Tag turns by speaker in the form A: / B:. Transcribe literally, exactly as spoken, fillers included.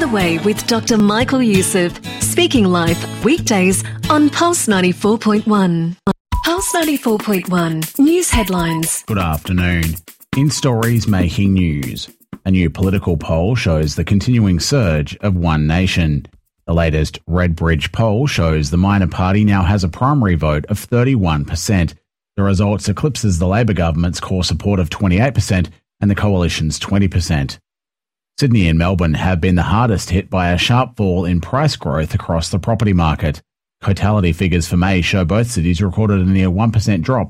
A: the Way with Doctor Michael Youssef, speaking live weekdays on Pulse ninety-four point one. Pulse ninety-four point one, news headlines.
B: Good afternoon. In stories making news, a new political poll shows the continuing surge of One Nation. The latest Redbridge poll shows the minor party now has a primary vote of thirty-one percent. The results eclipses the Labor government's core support of twenty-eight percent and the coalition's twenty percent. Sydney and Melbourne have been the hardest hit by a sharp fall in price growth across the property market. Totality figures for May show both cities recorded a near one percent drop